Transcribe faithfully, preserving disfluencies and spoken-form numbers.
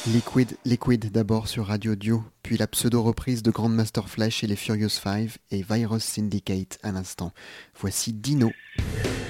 Liquid, Liquid d'abord sur Radio Dio, puis la pseudo-reprise de Grandmaster Flash et les Furious Five et Virus Syndicate à l'instant. Voici Dino.